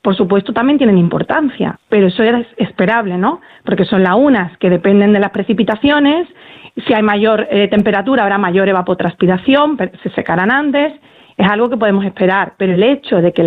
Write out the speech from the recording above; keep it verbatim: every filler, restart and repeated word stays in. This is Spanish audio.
por supuesto, también tienen importancia, pero eso es esperable, ¿no? Porque son lagunas que dependen de las precipitaciones. Si hay mayor eh, temperatura, habrá mayor evapotranspiración, se secarán antes. Es algo que podemos esperar, pero el hecho de que